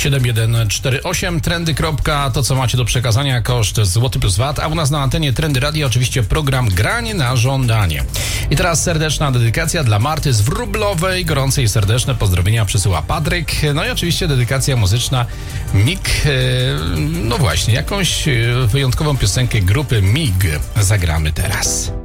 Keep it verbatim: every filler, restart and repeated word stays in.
siedem jeden cztery osiem, trendy. To, co macie do przekazania, koszt złoty plus V A T, a u nas na antenie Trendy Radia oczywiście program Granie na żądanie. I teraz serdeczna dedykacja dla Marty z Wróblowej. Gorące i serdeczne pozdrowienia przysyła Patryk. No i oczywiście dedykacja muzyczna Mig. No właśnie, jakąś wyjątkową piosenkę grupy Mig zagramy teraz.